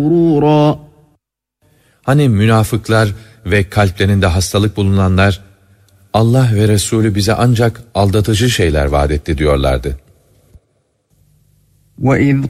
غرورا. Hani münafıklar ve kalplerinde hastalık bulunanlar, Allah ve Resulü bize ancak aldatıcı şeyler vaat etti diyorlardı. وَإِذْ